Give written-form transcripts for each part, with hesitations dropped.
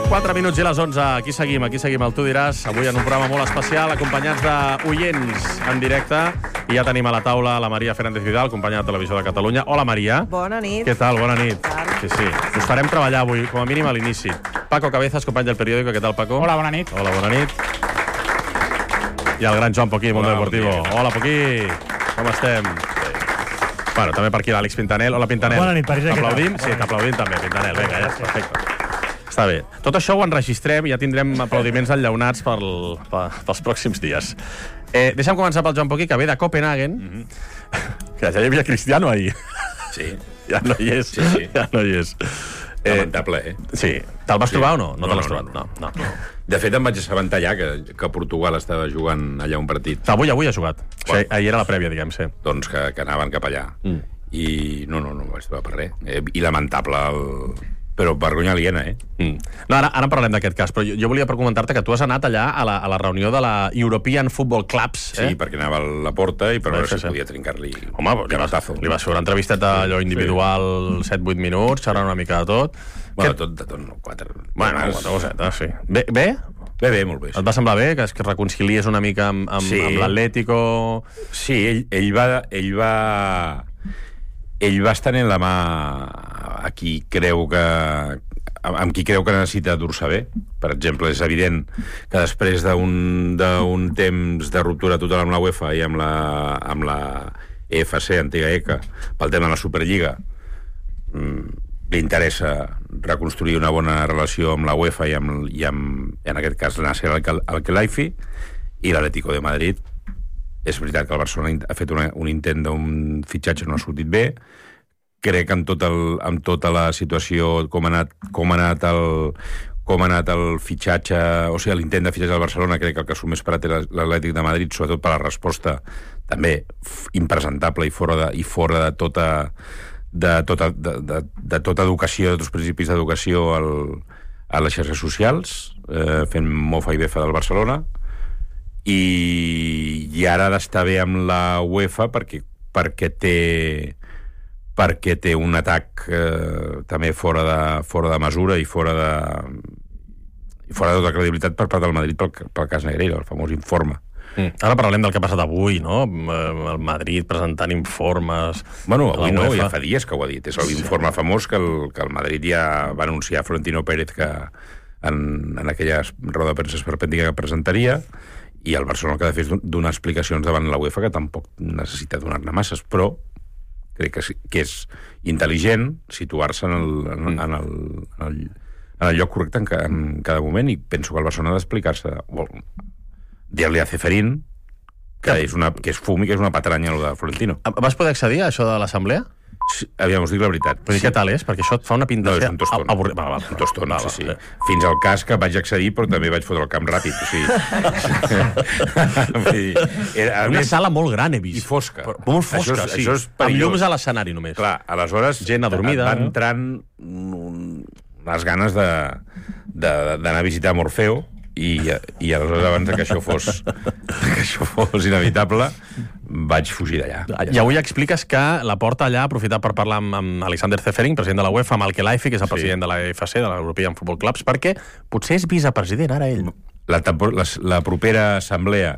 4 minuts i les 11. Aquí seguim, el Tu diràs. Avui en un programa molt especial, acompanyats d'oients en directe. I ja tenim a la taula la Maria Fernández Vidal, companya de Televisió de Catalunya. Hola, Maria. Bona nit. Què tal? Bona nit. Sí. Us farem treballar avui, com a mínim a l'inici. Paco Cabezas, company del periòdico. Què tal, Paco? Hola, bona nit. Hola, bona nit. I el gran Joan Poquí, Mundo Deportivo. Hola, Poquí. Com estem? Bueno, també per aquí l'Àlex Pintanel. Hola, Pintanel. Bona nit, París. T'aplaudim? Sí, t'aplaudim també, Pintanel. Vinga, ja, perfecte. Està bé. Tot això ho enregistrem i ja tindrem aplaudiments enllaunats pels pròxims dies. Deixa'm començar pel Joan Poquí, que ve de Copenhagen, que ja hi havia Cristiano ahir. Sí. Ja no hi és. Sí. Ja no hi és. Lamentable, Sí. Te'l vas trobar o no? No te l'has No. trobat? No. De fet, em vaig assabentar ja que Portugal estava jugant allà un partit. Avui ha jugat. O sigui, ahir era la prèvia, diguem, sí. Doncs que anaven cap allà. I no vaig trobar per res. I lamentable, però vergonya aliena, No, ara parlem d'aquest cas, però jo volia comentar-te que tu has anat allà a la reunió de la European Football Clubs. Sí, perquè anava a la porta i per veure si sí. podia trincar-li Home, li vas fer una entrevisteta allò individual, 7-8 minuts, xerrant una mica de tot. Bueno, tot, no, 4. Bueno, 4 cosetes, sí. Bé? Bé, molt bé. Et va semblar bé que es reconciliés una mica amb l'Atlético? Sí, ell va estenent la mà a qui creu que amb qui creu que necessita dur-se bé. Per exemple, és evident que després d'un temps de ruptura total amb la UEFA i amb la EFC, antiga ECA, pel tema de la Superliga, li interessa reconstruir una bona relació amb la UEFA i en aquest cas el Nasser Al-Khelaifi i l'Atlético de Madrid. És veritat que el Barcelona ha fet un intent d'un fitxatge, no ha sortit bé. Crec que amb tota la situació, com ha anat el fitxatge, o sigui, l'intent de fitxatge del Barcelona, crec que el que surt més parat era l'Atlètic de Madrid, sobretot per la resposta també impresentable i fora de tota educació, de tots els principis d'educació a les xarxes socials, fent mofa i befa del Barcelona. I ara ha d'estar bé amb la UEFA perquè té un atac també fora de mesura i fora de tota credibilitat per part del Madrid pel cas Negreira, el famós informe. Ara parlem del que ha passat avui, no? El Madrid presentant informes... Bueno, avui no, ja fa dies que ho ha dit. És l'informe famós que el Madrid ja va anunciar a Florentino Pérez que en aquella roda de premsa esperpèntica que presentaria, i el Barcelona el que ha de fer és donar explicacions davant la UEFA, que tampoc necessita donar-ne masses, però crec que és intel·ligent situar-se en el lloc correcte en cada moment, i penso que el Barcelona ha d'explicar-se, dir-li a Ceferín que és fum i que és una patranya el de Florentino. Vas poder accedir a això de l'assemblea? Sí, aviam, us dic la veritat. Però què tal és? Perquè això et fa una pinta... No, és un tostón. Un tostón, sí. Fins al cas que vaig accedir, però també vaig fotre el camp ràpid. O sigui... Una sala molt gran, he vist. I fosca. Molt fosca, sí. Això és perillós. Amb llums a l'escenari, només. Clar, aleshores... Gent adormida. Va entrant les ganes d'anar a visitar Morfeo, i aleshores, abans que això fos inevitable, vaig fugir d'allà. I avui expliques que la porta allà ha aprofitat per parlar amb Alexander Ceferin, president de la UEFA, amb Al-Khelaifi, que és el president de la EFC, de l'European Football Clubs, perquè potser és vicepresident ara ell. La propera assemblea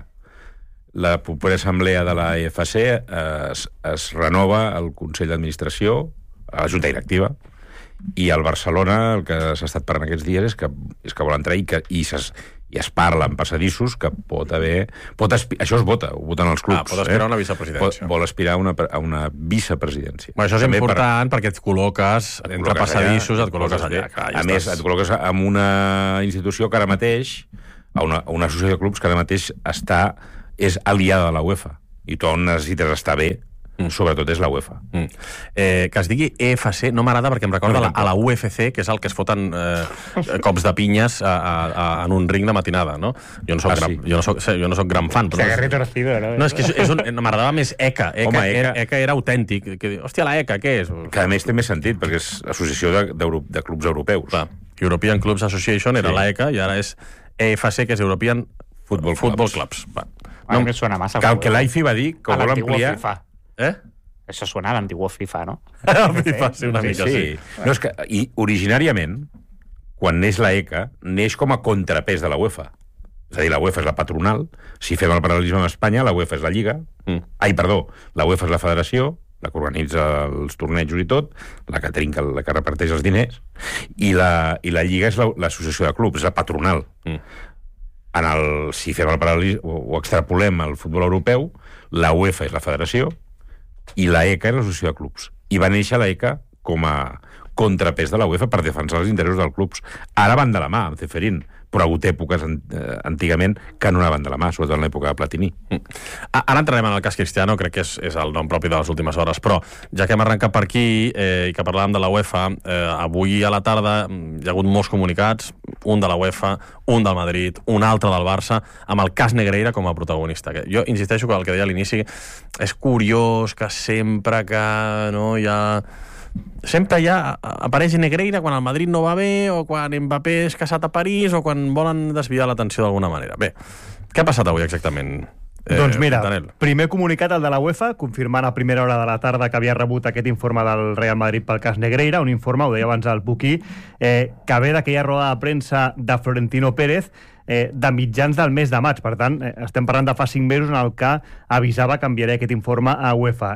de la EFC es renova el Consell d'Administració, a la Junta Directiva, i al Barcelona el que s'ha estat parlant aquests dies és que vol entrar i es parla en passadissos que pot haver... Això es vota, ho voten els clubs. Pot aspirar a una vicepresidència. Vol aspirar a una vicepresidència. Això és important perquè et col·loques entre passadissos, et col·loques allà. A més, et col·loques en una institució que ara mateix, una associació de clubs que ara mateix és aliada de la UEFA. I tu on necessites estar bé, sobretot és la UEFA. Que es digui EFC no m'agrada perquè em recorda a la UFC, que és el que es foten cops de pinyes en un ring de matinada, no? Jo no soc gran fan. S'agarré torcido, no? No, és que m'agradava més ECA. ECA era autèntic. Hòstia, la ECA, què és? Que a més té més sentit, perquè és Associació de Clubs Europeus. European Clubs Association era la ECA i ara és EFC, que és European Football Clubs. No em suena massa. Que el Khelaifi va dir que vol ampliar... Eso suena a l'antiguo FIFA, ¿no? FIFA, sí, una mica, sí. No, és que, i originàriament, quan neix la ECA, neix com a contrapès de la UEFA. És a dir, la UEFA és la patronal. Si fem el paral·lelisme amb Espanya, la UEFA és la Lliga. La UEFA és la federació, la que organitza els tornejos i tot, la que trinca, la que reparteix els diners, i la Lliga és l'associació de clubs, és la patronal. Si fem el paral·lelisme o extrapolem al futbol europeu, la UEFA és la federació i la ECA és l'associació de clubs. I va néixer la ECA com a contrapès de la UEFA per defensar els interessos dels clubs. Ara van de la mà, amb Ceferín, però ha hagut èpoques antigament que no anaven de la mà, sobretot en l'època de Platini. Ara entrarem en el cas Cristiano, crec que és el nom propi de les últimes hores, però ja que hem arrencat per aquí i que parlàvem de la UEFA, avui a la tarda hi ha hagut molts comunicats, un de la UEFA, un del Madrid, un altre del Barça, amb el cas Negreira com a protagonista. Jo insisteixo que el que deia a l'inici és curiós que sempre que hi ha... Sempre ja apareix Negreira quan el Madrid no va bé, o quan Mbappé és caçat a París, o quan volen desviar l'atenció d'alguna manera. Bé, què ha passat avui exactament? Doncs mira, primer comunicat el de la UEFA, confirmant a primera hora de la tarda que havia rebut aquest informe del Real Madrid pel cas Negreira, un informe, ho deia abans el Puquí, que ve d'aquella roda de premsa de Florentino Pérez de mitjans del mes de maig. Per tant, estem parlant de fa 5 mesos en el que avisava que enviaria aquest informe a UEFA.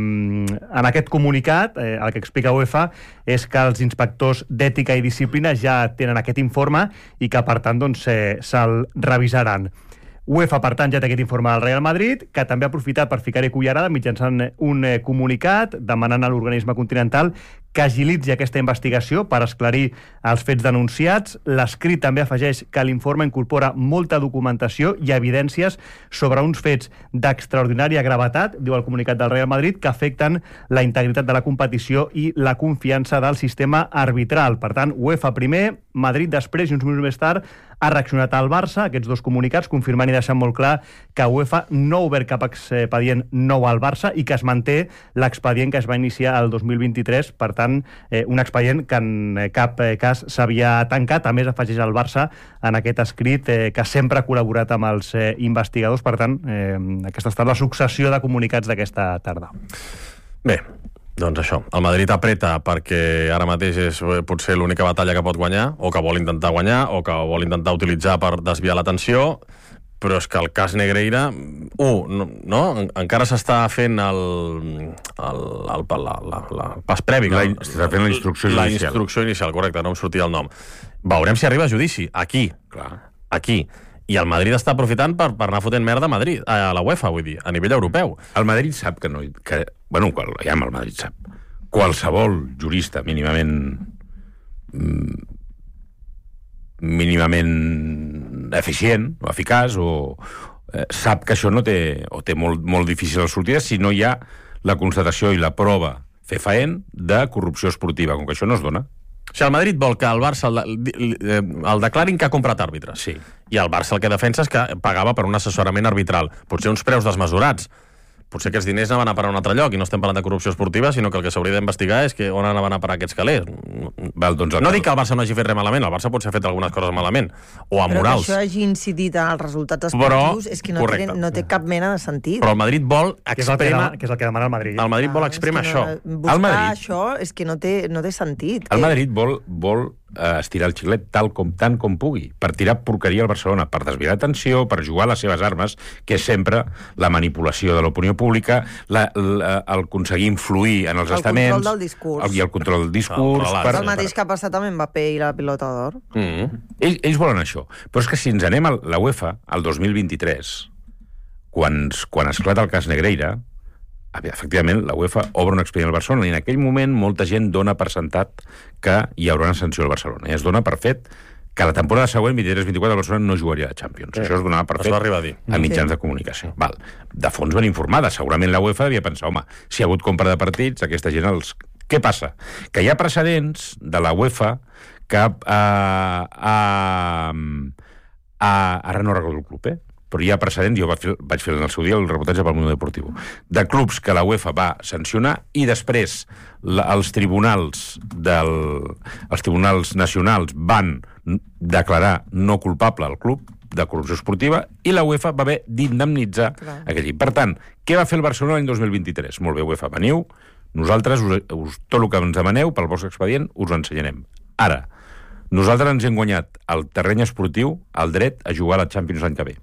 En aquest comunicat, el que explica UEFA és que els inspectors d'ètica i disciplina ja tenen aquest informe i que, per tant, doncs, se'l revisaran. UEFA, per tant, ja té aquest informe del Real Madrid, que també ha aprofitat per ficar-hi cullerada mitjançant un comunicat demanant a l'organisme continental que agilitzi aquesta investigació per esclarir els fets denunciats. L'escrit també afegeix que l'informe incorpora molta documentació i evidències sobre uns fets d'extraordinària gravetat, diu el comunicat del Real Madrid, que afecten la integritat de la competició i la confiança del sistema arbitral. Per tant, UEFA primer, Madrid després, i uns minuts més tard ha reaccionat al Barça, aquests dos comunicats, confirmant i deixant molt clar que UEFA no ha obert cap expedient nou al Barça i que es manté l'expedient que es va iniciar el 2023, per tant, un expedient que en cap cas s'havia tancat. A més, afegeix el Barça en aquest escrit que sempre ha col·laborat amb els investigadors. Per tant, aquesta ha estat la successió de comunicats d'aquesta tarda. Bé, doncs això, el Madrid apreta perquè ara mateix és potser l'única batalla que pot guanyar, o que vol intentar guanyar, o que vol intentar utilitzar per desviar l'atenció, però és que el cas Negreira, encara s'està fent el pas previ. S'està fent la instrucció inicial. La instrucció inicial, correcte, no em sortia el nom. Veurem si arriba a judici, aquí. I el Madrid està aprofitant per anar fotent merda a Madrid, a la UEFA, vull dir, a nivell europeu. El Madrid sap que no... el Madrid sap. Qualsevol jurista mínimament eficient o eficaç sap que això no té, o té molt difícil la sortida si no hi ha la constatació i la prova fefaent de corrupció esportiva, com que això no es dona. O sigui, el Madrid vol que el Barça el declarin que ha comprat àrbitres. Sí. I el Barça el que defensa és que pagava per un assessorament arbitral. Potser uns preus desmesurats. Potser aquests diners anaven a parar a un altre lloc, i no estem parlant de corrupció esportiva, sinó que el que s'hauria d'investigar és que on anaven a parar aquests calés. No dic que el Barça no hagi fet res malament, el Barça potser ha fet algunes coses malament, o amorals. Però que això hagi incidit en els resultats esportius és que no té cap mena de sentit. Però el Madrid vol exprema... Que és el que demana el Madrid. El Madrid vol exprema això. Buscar això és que no té sentit. El Madrid vol estirar el xiclet tant com pugui, per tirar porqueria al Barcelona, per desviar l'atenció, per jugar a les seves armes, que és sempre la manipulació de l'opinió pública, el aconseguir influir en els estaments... El control del discurs. I el control del discurs... És el mateix que ha passat amb Mbappé i la pilota d'or. Ells volen això. Però és que si ens anem a la UEFA, al 2023, quan esclata el cas Negreira, efectivament, la UEFA obre un expedient al Barcelona i en aquell moment molta gent dona per sentat que hi haurà una sanció al Barcelona. I es dona per fet que la temporada següent, 23-24, el Barcelona no jugaria a Champions. Això es donava per fet a mitjans de comunicació. De fons ben informada. Segurament la UEFA devia pensar, home, si hi ha hagut compra de partits, aquesta gent els... Què passa? Que hi ha precedents de la UEFA que... Ara no recordo el club, però hi ha precedents, jo vaig fer en el seu dia el reportatge pel Mundo Deportivo, de clubs que la UEFA va sancionar i després els tribunals nacionals van declarar no culpable al club de corrupció esportiva i la UEFA va haver d'indemnitzar aquell equip. Per tant, què va fer el Barcelona l'any 2023? Molt bé, UEFA, veniu, nosaltres tot el que ens demaneu pel vostre expedient us ho ensenyarem. Ara, Nosaltres ens hem guanyat al terreny esportiu el dret a jugar a la Champions l'any que ve.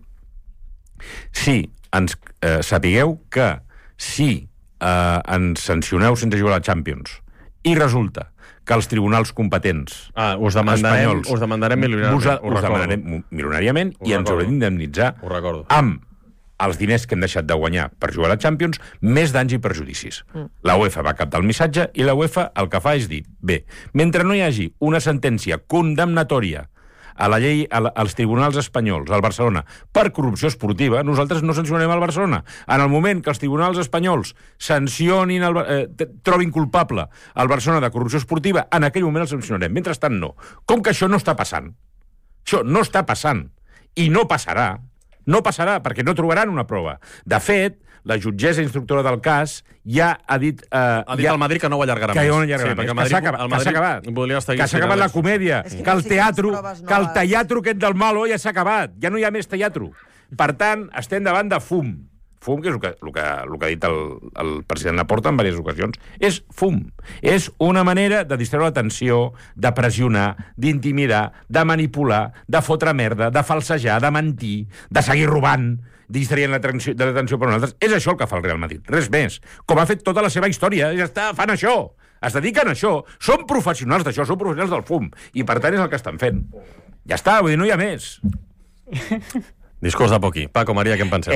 Si ens sapigueu que si ens sancioneu sense jugar a la Champions i resulta que els tribunals competents espanyols us demandarem milionàriament i ens haurem d'indemnitzar amb els diners que hem deixat de guanyar per jugar a la Champions, més danys i perjudicis. La UEFA va captar el missatge i la UEFA el que fa és dir, bé, mentre no hi hagi una sentència condemnatòria a la llei, als tribunals espanyols, al Barcelona, per corrupció esportiva, nosaltres no sancionarem al Barcelona. En el moment que els tribunals espanyols sancionin, trobin culpable al Barcelona de corrupció esportiva, en aquell moment el sancionarem. Mentrestant, no. Com que això no està passant, això no està passant, i no passarà, perquè no trobaran una prova. De fet, la jutgessa instructora del cas ja ha dit... Ha dit al Madrid que no ho allargarà més. Que s'ha acabat. Que s'ha acabat la comèdia. Que el teatro aquest del malo ja s'ha acabat. Ja no hi ha més teatro. Per tant, estem davant de fum. Fum, que és el que ha dit el president Laporta en diverses ocasions, és fum. És una manera de distreure l'atenció, de pressionar, d'intimidar, de manipular, de fotre merda, de falsejar, de mentir, de seguir robant, distraient l'atenció per nosaltres. És això el que fa el Real Madrid, res més. Com ha fet tota la seva història, ja està, fan això. Es dediquen a això. Són professionals d'això, són professionals del fum. I per tant és el que estan fent. Ja està, vull dir, no hi ha més. Discurs de Poquí. Paco, María, ¿qué penseu?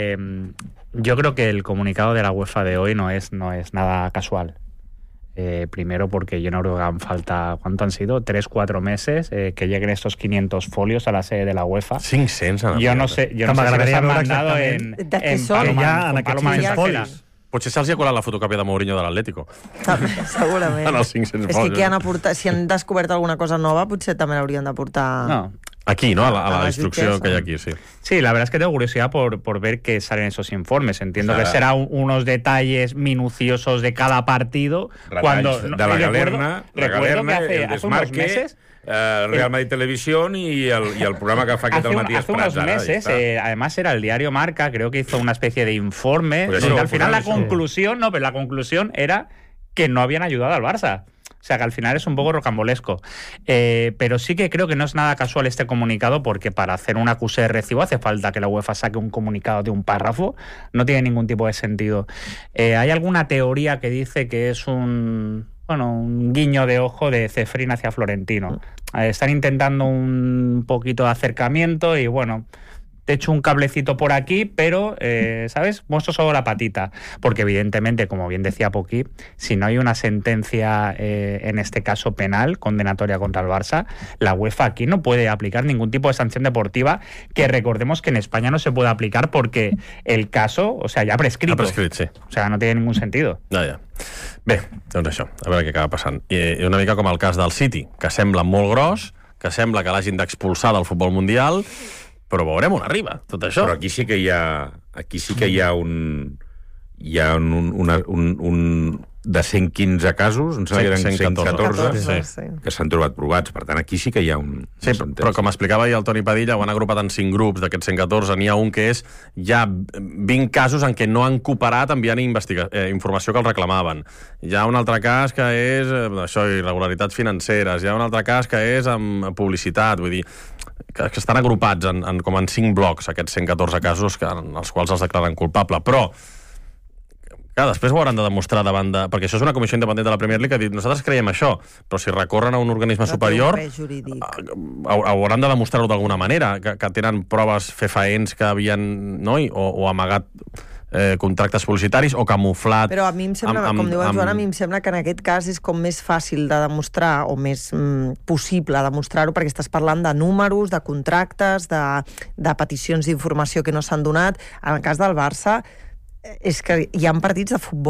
Yo creo que el comunicado de la UEFA de hoy no es nada casual. Primero porque yo no creo que hagan falta, ¿cuánto han sido? 3-4 meses que lleguen estos 500 folios a la sede de la UEFA. 500. Yo no sé si los han mandado en Paloma Mensajera. Potser se'ls ha colat la fotocòpia de Mourinho de l'Atlético. Segurament. En els 500 és que han aportat, si han descobert alguna cosa nova, potser també l'haurien de portar... No. Aquí, ¿no? A la instrucción que hay aquí, sí. Sí, la verdad es que tengo curiosidad por ver qué salen esos informes. Entiendo que serán unos detalles minuciosos de cada partido. Cuando de la Galerna, el Desmarque, Real Madrid Televisión y el programa que fa aquest al Matías Prats. Hace unos meses, además era el diario Marca, creo que hizo una especie de informe. Pues al final la conclusión era que no habían ayudado al Barça. O sea, que al final es un poco rocambolesco. Pero sí que creo que no es nada casual este comunicado, porque para hacer un acuse de recibo hace falta que la UEFA saque un comunicado de un párrafo. No tiene ningún tipo de sentido. Hay alguna teoría que dice que es un guiño de ojo de Cefrín hacia Florentino. Están intentando un poquito de acercamiento y bueno... Te echo un cablecito por aquí, pero, ¿sabes? Muestro solo la patita. Porque, evidentemente, como bien decía Poquí, si no hay una sentencia, en este caso penal, condenatoria contra el Barça, la UEFA aquí no puede aplicar ningún tipo de sanción deportiva, que recordemos que en España no se puede aplicar porque el caso, o sea, ya ha prescrito. Ha prescrit, sí. O sea, no tiene ningún sentido. Ja. Bé, doncs això, a veure què acaba passant. I una mica com el cas del City, que sembla molt gros, que sembla que l'hagin d'expulsar del futbol mundial, però veurem on arriba tot això. Però aquí sí que hi ha un de 115 casos, em sembla que eren 114, que s'han trobat provats. Per tant, aquí sí que hi ha un... Sí, però com explicava ahir el Toni Padilla, ho han agrupat en 5 grups d'aquests 114, n'hi ha un que és ja 20 casos en què no han cooperat enviant informació que els reclamaven. Hi ha un altre cas que és això, irregularitats financeres, hi ha un altre cas que és amb publicitat, vull dir, que estan agrupats com en 5 blocs, aquests 114 casos en els quals els declaren culpable. Però clar, després ho hauran de demostrar davant de... Perquè això és una comissió independent de la Premier League que ha dit, nosaltres creiem això, però si recorren a un organisme superior, hauran de demostrar-ho d'alguna manera, que tenen proves fefaents que havien, no? o amagat contractes publicitaris o camuflat... Però a mi em sembla, com diu en Joan, a mi em sembla que en aquest cas és com més fàcil de demostrar o més possible demostrar-ho, perquè estàs parlant de números, de contractes, de peticions d'informació que no s'han donat. En el cas del Barça és que hi ha partits de futbol